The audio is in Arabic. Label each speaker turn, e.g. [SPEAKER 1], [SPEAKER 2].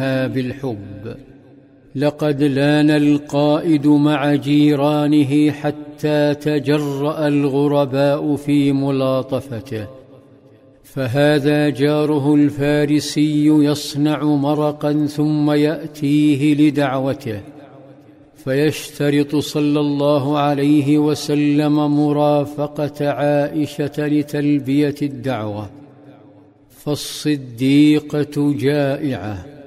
[SPEAKER 1] بالحب. لقد لان القائد مع جيرانه حتى تجرأ الغرباء في ملاطفته، فهذا جاره الفارسي يصنع مرقا ثم يأتيه لدعوته، فيشترط صلى الله عليه وسلم مرافقة عائشة لتلبية الدعوة، فالصديقة جائعة